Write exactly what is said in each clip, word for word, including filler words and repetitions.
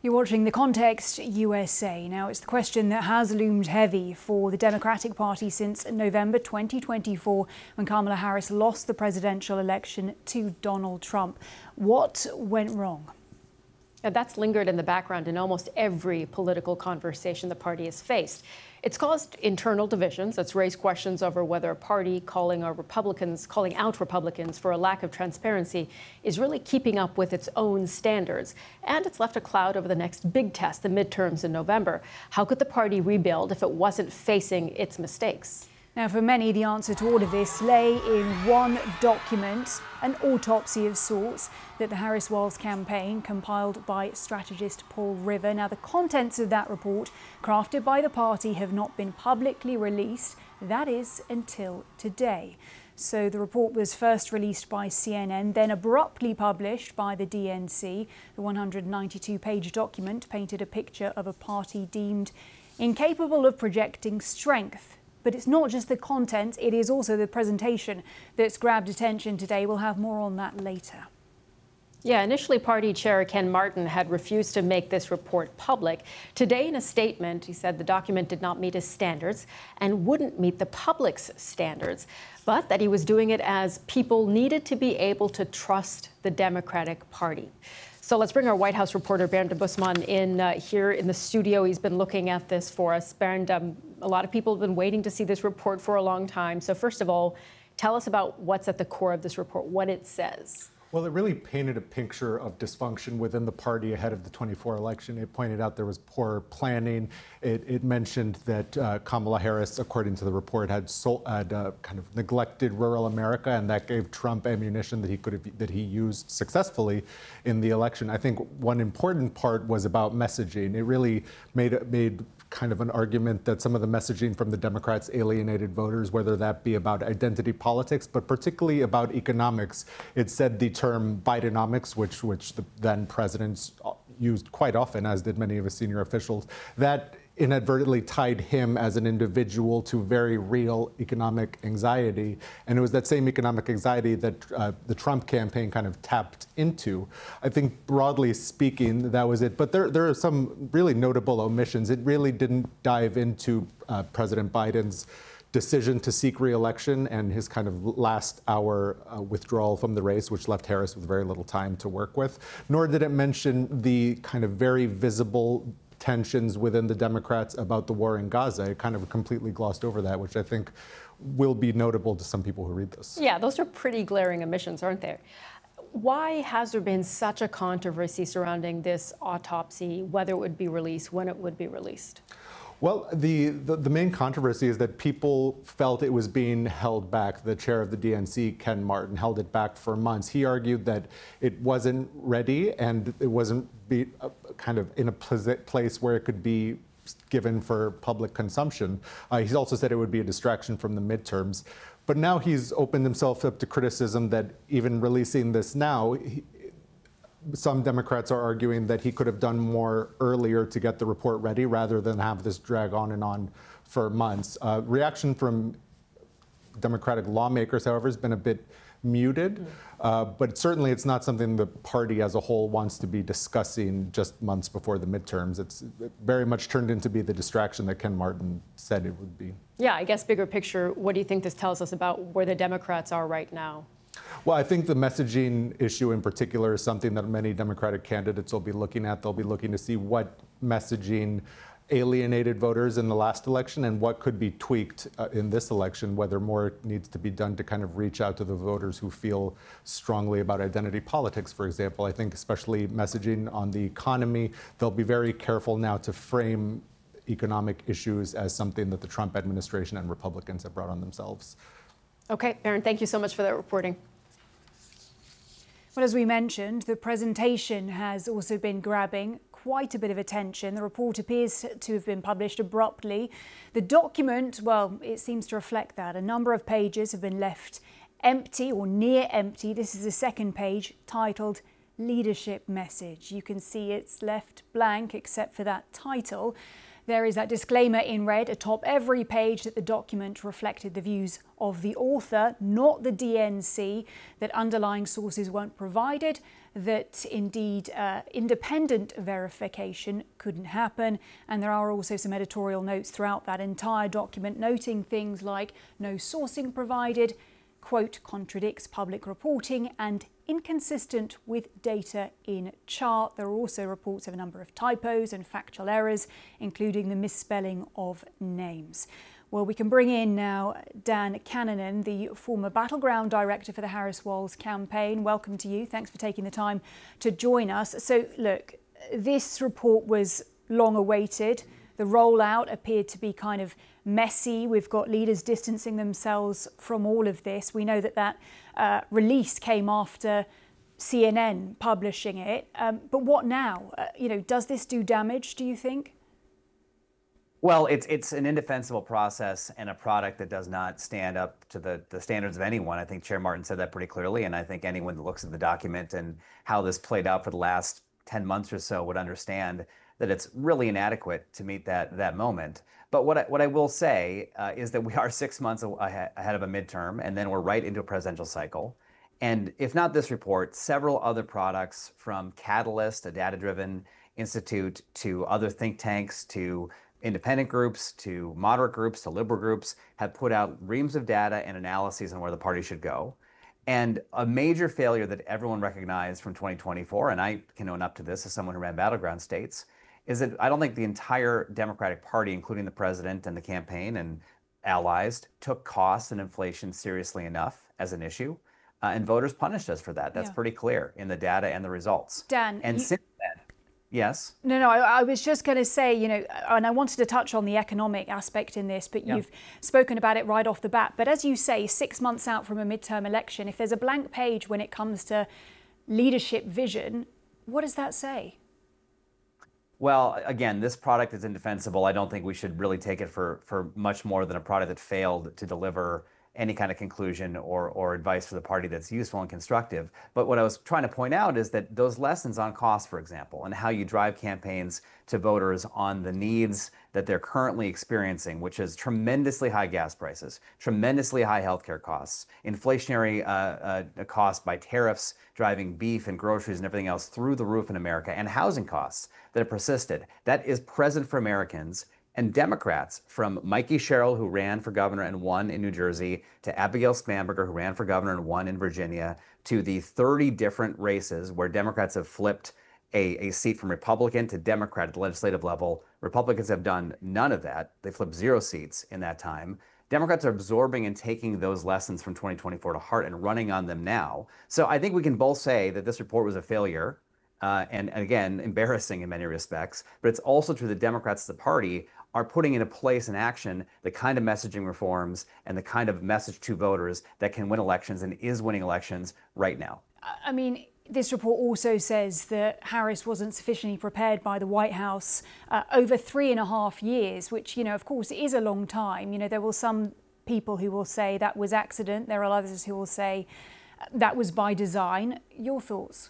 You're watching The Context U S A. Now, it's the question that has loomed heavy for the Democratic Party since November twenty twenty-four, when Kamala Harris lost the presidential election to Donald Trump. What went wrong? Now, that's lingered in the background in almost every political conversation the party has faced. It's caused internal divisions. It's raised questions over whether a party calling our Republicans, calling out Republicans for a lack of transparency is really keeping up with its own standards. And it's left a cloud over the next big test, the midterms in November. How could the party rebuild if it wasn't facing its mistakes? Now, for many, the answer to all of this lay in one document, an autopsy of sorts, that the Harris-Wiles campaign compiled by strategist Paul River. Now, the contents of that report, crafted by the party, have not been publicly released. That is, until today. So the report was first released by C N N, then abruptly published by the D N C. The one hundred ninety-two page document painted a picture of a party deemed incapable of projecting strength. But it's not just the content, it is also the presentation that's grabbed attention today. We'll have more on that later. Yeah, initially party chair Ken Martin had refused to make this report public. Today in a statement, he said the document did not meet his standards and wouldn't meet the public's standards, but that he was doing it as people needed to be able to trust the Democratic Party. So let's bring our White House reporter Bernd Bussmann in uh, here in the studio. He's been looking at this for us. Bernd, um, a lot of people have been waiting to see this report for a long time. So first of all, tell us about what's at the core of this report, what it says. Well, it really painted a picture of dysfunction within the party ahead of the twenty-four election. It pointed out there was poor planning. It, it mentioned that uh, Kamala Harris, according to the report, had, sol- had uh, kind of neglected rural America, and that gave Trump ammunition that he could have that he used successfully in the election. I think one important part was about messaging. It really made made. kind of an argument that some of the messaging from the Democrats alienated voters, whether that be about identity politics, but particularly about economics. It said the term Bidenomics, which which the then presidents used quite often, as did many of his senior officials, that inadvertently tied him as an individual to very real economic anxiety. And it was that same economic anxiety that uh, the Trump campaign kind of tapped into. I think broadly speaking, that was it. But there, there are some really notable omissions. It really didn't dive into uh, President Biden's decision to seek re-election and his kind of last hour uh, withdrawal from the race, which left Harris with very little time to work with. Nor did it mention the kind of very visible tensions within the Democrats about the war in Gaza. It kind of completely glossed over that, which I think will be notable to some people who read this. Yeah, those are pretty glaring omissions, aren't they? Why has there been such a controversy surrounding this autopsy, whether it would be released, when it would be released? Well, the, the, the main controversy is that people felt it was being held back. The chair of the D N C, Ken Martin, held it back for months. He argued that it wasn't ready and it wasn't be, uh, kind of in a place where it could be given for public consumption. Uh, he's also said it would be a distraction from the midterms. But now he's opened himself up to criticism that even releasing this now, he, some Democrats are arguing that he could have done more earlier to get the report ready rather than have this drag on and on for months. Uh, reaction from Democratic lawmakers, however, has been a bit muted, mm. uh, but certainly it's not something the party as a whole wants to be discussing just months before the midterms. It's very much turned into be the distraction that Ken Martin said it would be. Yeah, I guess bigger picture, what do you think this tells us about where the Democrats are right now? Well, I think the messaging issue in particular is something that many Democratic candidates will be looking at. They'll be looking to see what messaging alienated voters in the last election and what could be tweaked uh, in this election, whether more needs to be done to kind of reach out to the voters who feel strongly about identity politics, for example. I think especially messaging on the economy, they'll be very careful now to frame economic issues as something that the Trump administration and Republicans have brought on themselves. Okay, Bernd, thank you so much for that reporting. Well, as we mentioned, the presentation has also been grabbing quite a bit of attention. The report appears to have been published abruptly. The document, well, it seems to reflect that. A number of pages have been left empty or near empty. This is the second page titled Leadership Message. You can see it's left blank except for that title. There is that disclaimer in red atop every page that the document reflected the views of the author, not the D N C, that underlying sources weren't provided, that indeed uh, independent verification couldn't happen. And there are also some editorial notes throughout that entire document noting things like no sourcing provided, quote, contradicts public reporting, and inconsistent with data in chart. There are also reports of a number of typos and factual errors, including the misspelling of names. Well, we can bring in now Dan Cannonen, the former battleground director for the Harris-Walz campaign. Welcome to you. Thanks for taking the time to join us. So, look, this report was long awaited. The rollout appeared to be kind of messy. We've got leaders distancing themselves from all of this. We know that that uh, release came after C N N publishing it. Um, but what now? Uh, you know, does this do damage, do you think? Well, it's it's an indefensible process and a product that does not stand up to the, the standards of anyone. I think Chair Martin said that pretty clearly, and I think anyone that looks at the document and how this played out for the last ten months or so would understand that it's really inadequate to meet that that moment. But what I, what I will say uh, is that we are six months ahead, ahead of a midterm, and then we're right into a presidential cycle. And if not this report, several other products, from Catalyst, a data-driven institute, to other think tanks, to independent groups, to moderate groups, to liberal groups, have put out reams of data and analyses on where the party should go. And a major failure that everyone recognized from twenty twenty-four, and I can own up to this as someone who ran battleground states, is that I don't think the entire Democratic Party, including the president and the campaign and allies, took costs and inflation seriously enough as an issue. Uh, and voters punished us for that. That's yeah. pretty clear in the data and the results. Dan, and you... since then, yes? No, no, I, I was just going to say, you know, and I wanted to touch on the economic aspect in this, but yeah. you've spoken about it right off the bat. But as you say, six months out from a midterm election, if there's a blank page when it comes to leadership vision, what does that say? Well, again, this product is indefensible. I don't think we should really take it for, for much more than a product that failed to deliver any kind of conclusion or, or advice for the party that's useful and constructive. But what I was trying to point out is that those lessons on cost, for example, and how you drive campaigns to voters on the needs that they're currently experiencing, which is tremendously high gas prices, tremendously high healthcare costs, inflationary uh, uh, costs by tariffs driving beef and groceries and everything else through the roof in America, and housing costs that have persisted. That is present for Americans. And Democrats, from Mikey Sherrill, who ran for governor and won in New Jersey, to Abigail Spanberger, who ran for governor and won in Virginia, to the thirty different races where Democrats have flipped a, a seat from Republican to Democrat at the legislative level. Republicans have done none of that. They flipped zero seats in that time. Democrats are absorbing and taking those lessons from twenty twenty-four to heart and running on them now. So I think we can both say that this report was a failure. Uh, and, and again, embarrassing in many respects. But it's also true that Democrats as a party are putting into place and action the kind of messaging reforms and the kind of message to voters that can win elections and is winning elections right now. I mean, this report also says that Harris wasn't sufficiently prepared by the White House uh, over three and a half years, which, you know, of course, is a long time. You know, there will some people who will say that was accident. There are others who will say that was by design. Your thoughts?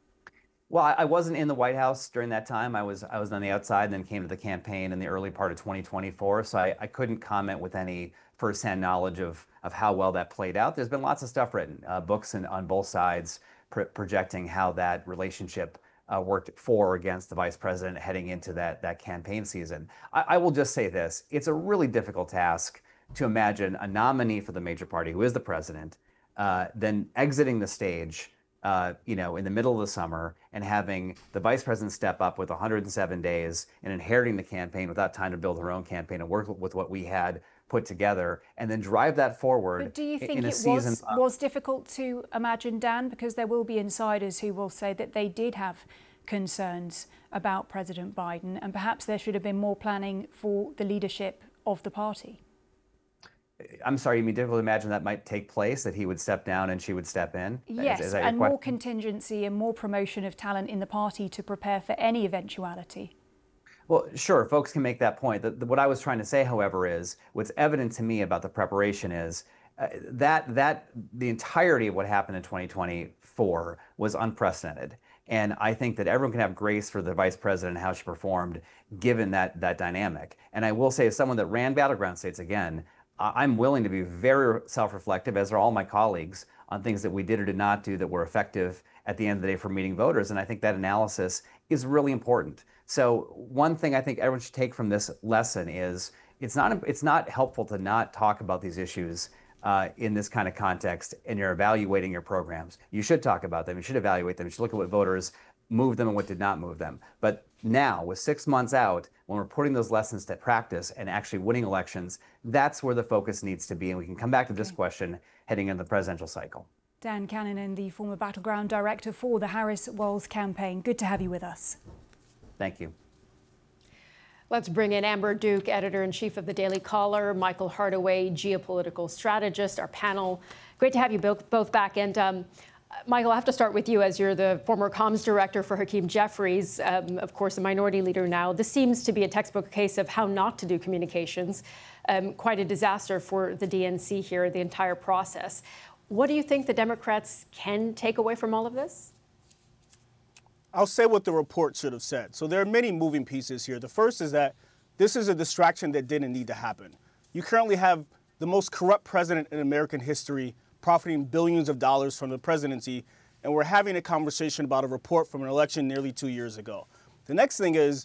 Well, I wasn't in the White House during that time. I was I was on the outside and then came to the campaign in the early part of twenty twenty-four. So I, I couldn't comment with any firsthand knowledge of, of how well that played out. There's been lots of stuff written, uh, books and, on both sides pr- projecting how that relationship uh, worked for or against the vice president heading into that, that campaign season. I, I will just say this. It's a really difficult task to imagine a nominee for the major party, who is the president, uh, then exiting the stage Uh, you know, in the middle of the summer and having the vice president step up with one hundred seven days and inheriting the campaign without time to build her own campaign and work with what we had put together and then drive that forward. But do you think in a it season was, was difficult to imagine, Dan? Because there will be insiders who will say that they did have concerns about President Biden and perhaps there should have been more planning for the leadership of the party. I'm sorry, you mean difficult to imagine that might take place, that he would step down and she would step in? Yes, is, is that and your more contingency and more promotion of talent in the party to prepare for any eventuality. Well, sure, folks can make that point. The, the, what I was trying to say, however, is what's evident to me about the preparation is uh, that that the entirety of what happened in twenty twenty-four was unprecedented. And I think that everyone can have grace for the vice president and how she performed, given that that dynamic. And I will say, as someone that ran battleground states, again, I'm willing to be very self-reflective, as are all my colleagues, on things that we did or did not do that were effective at the end of the day for meeting voters. And I think that analysis is really important. So one thing I think everyone should take from this lesson is it's not it's not helpful to not talk about these issues uh, in this kind of context, and you're evaluating your programs. You should talk about them. You should evaluate them. You should look at what voters moved them and what did not move them. But now, with six months out, when we're putting those lessons to practice and actually winning elections, that's where the focus needs to be. And we can come back to this question heading into the presidential cycle. Dan Cannon, the former battleground director for the Harris-Walz campaign. Good to have you with us. Thank you. Let's bring in Amber Duke, editor-in-chief of the Daily Caller, Michael Hardaway, geopolitical strategist, our panel. Great to have you both, both back. And um, Michael, I have to start with you, as you're the former comms director for Hakeem Jeffries, um, of course, a minority leader now. This seems to be a textbook case of how not to do communications. Um, quite a disaster for the D N C here, the entire process. What do you think the Democrats can take away from all of this? I'll say what the report should have said. So there are many moving pieces here. The first is that this is a distraction that didn't need to happen. You currently have the most corrupt president in American history profiting billions of dollars from the presidency, and we're having a conversation about a report from an election nearly two years ago. The next thing is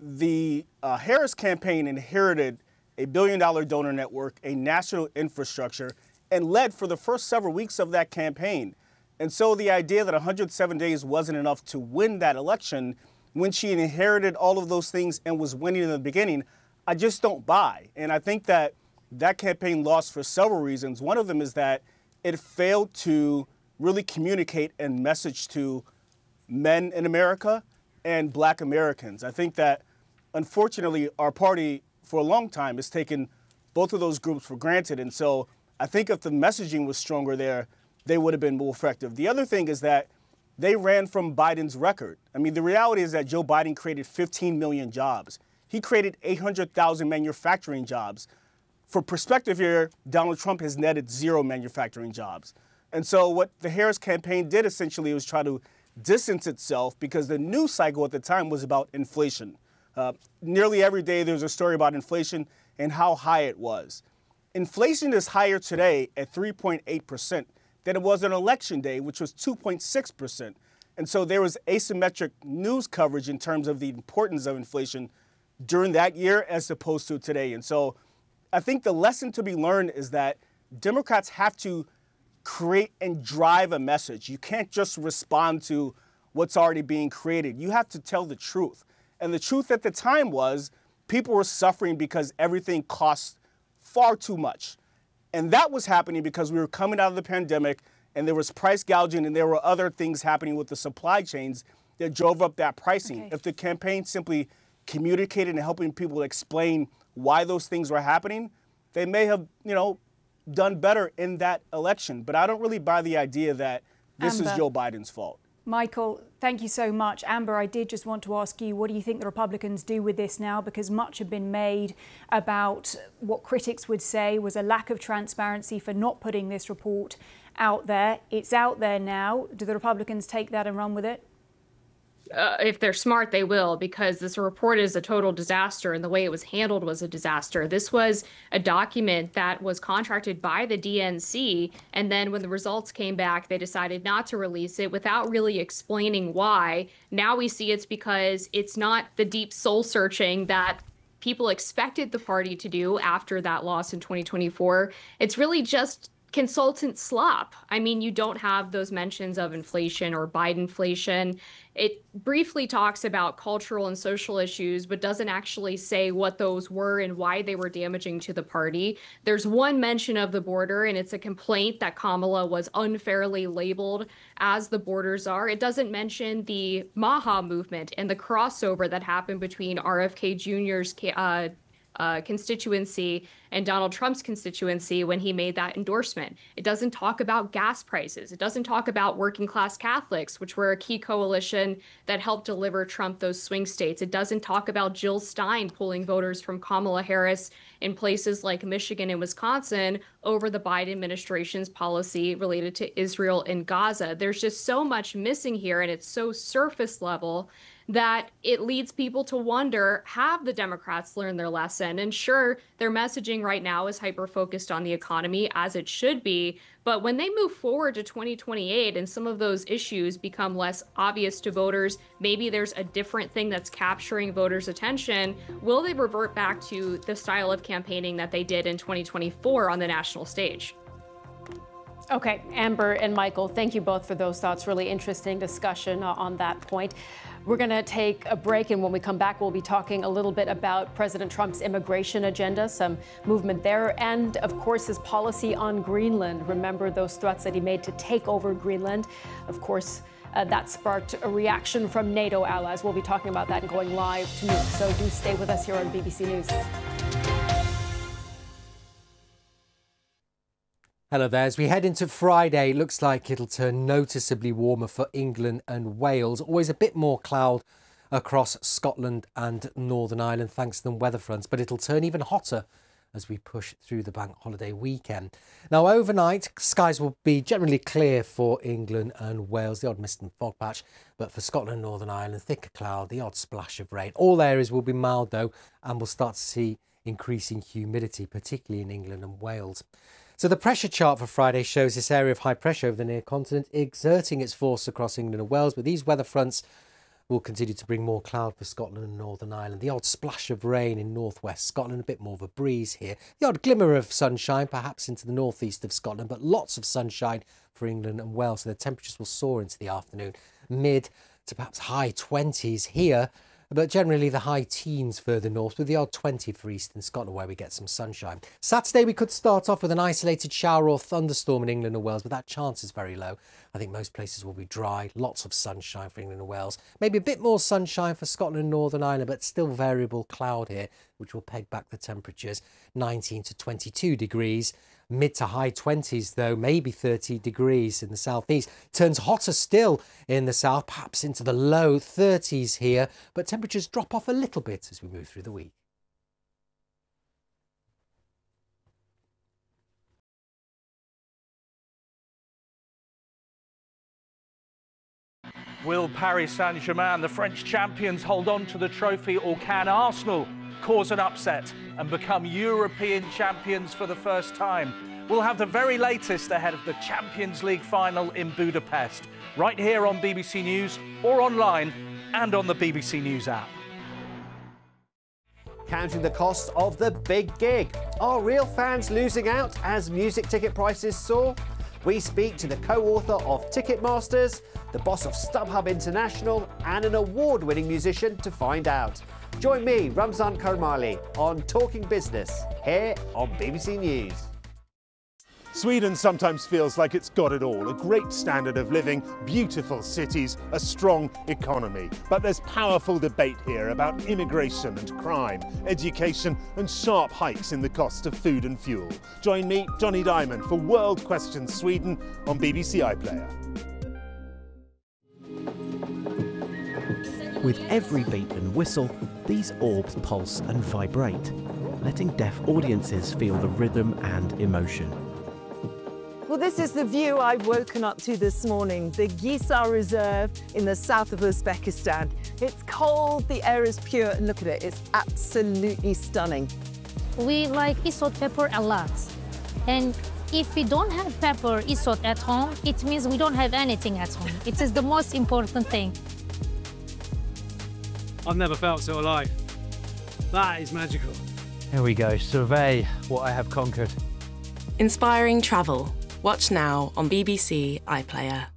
the uh, Harris campaign inherited a billion dollar donor network, a national infrastructure, and led for the first several weeks of that campaign. And so the idea that one hundred seven days wasn't enough to win that election when she inherited all of those things and was winning in the beginning, I just don't buy. And I think that that campaign lost for several reasons. One of them is that it failed to really communicate and message to men in America and Black Americans. I think that, unfortunately, our party for a long time has taken both of those groups for granted. And so I think if the messaging was stronger there, they would have been more effective. The other thing is that they ran from Biden's record. I mean, the reality is that Joe Biden created fifteen million jobs. He created eight hundred thousand manufacturing jobs. For perspective here, Donald Trump has netted zero manufacturing jobs. And so what the Harris campaign did essentially was try to distance itself, because the news cycle at the time was about inflation. Uh, nearly every day there's a story about inflation and how high it was. Inflation is higher today at three point eight percent than it was on election day, which was two point six percent. And so there was asymmetric news coverage in terms of the importance of inflation during that year as opposed to today. And so I think the lesson to be learned is that Democrats have to create and drive a message. You can't just respond to what's already being created. You have to tell the truth. And the truth at the time was people were suffering because everything cost far too much. And that was happening because we were coming out of the pandemic and there was price gouging and there were other things happening with the supply chains that drove up that pricing. Okay. If the campaign simply communicated and helping people explain why those things were happening, they may have, you know, done better in that election. But I don't really buy the idea that this Amber. is Joe Biden's fault. Michael, thank you so much. Amber, I did just want to ask you, what do you think the Republicans do with this now? Because much had been made about what critics would say was a lack of transparency for not putting this report out there. It's out there now. Do the Republicans take that and run with it? Uh, if they're smart, they will, because this report is a total disaster, and the way it was handled was a disaster. This was a document that was contracted by the D N C, and then when the results came back, they decided not to release it without really explaining why. Now we see it's because it's not the deep soul searching that people expected the party to do after that loss in twenty twenty-four. It's really just consultant slop. I mean, you don't have those mentions of inflation or Bidenflation. It briefly talks about cultural and social issues, but doesn't actually say what those were and why they were damaging to the party. There's one mention of the border, and it's a complaint that Kamala was unfairly labeled as the border czar. It doesn't mention the Maha movement and the crossover that happened between R F K Junior's uh, Uh, constituency and Donald Trump's constituency when he made that endorsement. It doesn't talk about gas prices. It doesn't talk about working class Catholics, which were a key coalition that helped deliver Trump those swing states. It doesn't talk about Jill Stein pulling voters from Kamala Harris in places like Michigan and Wisconsin over the Biden administration's policy related to Israel and Gaza. There's just so much missing here, and it's so surface level that it leads people to wonder, have the Democrats learned their lesson? And sure, their messaging right now is hyper-focused on the economy, as it should be. But when they move forward to twenty twenty-eight and some of those issues become less obvious to voters, maybe there's a different thing that's capturing voters' attention, will they revert back to the style of campaigning that they did in twenty twenty-four on the national stage? Okay, Amber and Michael, thank you both for those thoughts. Really interesting discussion uh, on that point. We're going to take a break, and when we come back, we'll be talking a little bit about President Trump's immigration agenda, some movement there, and, of course, his policy on Greenland. Remember those threats that he made to take over Greenland? Of course, uh, that sparked a reaction from NATO allies. We'll be talking about that and going live to Nuuk, so do stay with us here on B B C News. Hello there. As we head into Friday, it looks like it'll turn noticeably warmer for England and Wales. Always a bit more cloud across Scotland and Northern Ireland thanks to the weather fronts, but it'll turn even hotter as we push through the bank holiday weekend. Now, overnight, skies will be generally clear for England and Wales, the odd mist and fog patch, but for Scotland and Northern Ireland, thicker cloud, the odd splash of rain. All areas will be mild, though, and we'll start to see increasing humidity, particularly in England and Wales. So the pressure chart for Friday shows this area of high pressure over the near continent exerting its force across England and Wales, but these weather fronts will continue to bring more cloud for Scotland and Northern Ireland. The odd splash of rain in northwest Scotland, a bit more of a breeze here. The odd glimmer of sunshine perhaps into the northeast of Scotland, but lots of sunshine for England and Wales, so the temperatures will soar into the afternoon, mid to perhaps high twenties here, but generally the high teens further north, with the odd twenty for eastern Scotland where we get some sunshine. Saturday we could start off with an isolated shower or thunderstorm in England and Wales, but that chance is very low. I think most places will be dry, lots of sunshine for England and Wales. Maybe a bit more sunshine for Scotland and Northern Ireland, but still variable cloud here, which will peg back the temperatures, nineteen to twenty-two degrees. Mid to high twenties, though, maybe thirty degrees in the southeast. Turns hotter still in the south, perhaps into the low thirties here, but temperatures drop off a little bit as we move through the week. Will Paris Saint-Germain, the French champions, hold on to the trophy, or can Arsenal cause an upset and become European champions for the first time? We'll have the very latest ahead of the Champions League final in Budapest, right here on B B C News or online and on the B B C News app. Counting the cost of the big gig. Are real fans losing out as music ticket prices soar? We speak to the co-author of Ticketmasters, the boss of StubHub International, and an award-winning musician to find out. Join me, Ramzan Karmali, on Talking Business, here on B B C News. Sweden sometimes feels like it's got it all. A great standard of living, beautiful cities, a strong economy. But there's powerful debate here about immigration and crime, education and sharp hikes in the cost of food and fuel. Join me, Johnny Diamond, for World Questions Sweden on B B C iPlayer. With every beat and whistle, these orbs pulse and vibrate, letting deaf audiences feel the rhythm and emotion. Well, this is the view I've woken up to this morning, the Gisar Reserve in the south of Uzbekistan. It's cold, the air is pure, and look at it, it's absolutely stunning. We like isot pepper a lot. And if we don't have pepper isot at home, it means we don't have anything at home. It is the most important thing. I've never felt so alive. That is magical. Here we go, survey what I have conquered. Inspiring travel. Watch now on B B C iPlayer.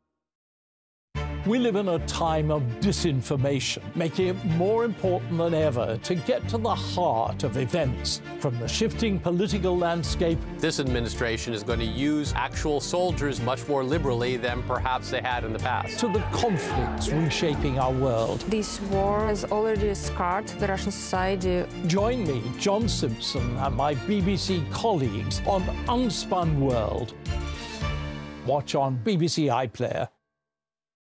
We live in a time of disinformation, making it more important than ever to get to the heart of events, from the shifting political landscape. This administration is going to use actual soldiers much more liberally than perhaps they had in the past. To the conflicts reshaping our world. This war has already scarred the Russian society. Join me, John Simpson, and my B B C colleagues on Unspun World. Watch on B B C iPlayer.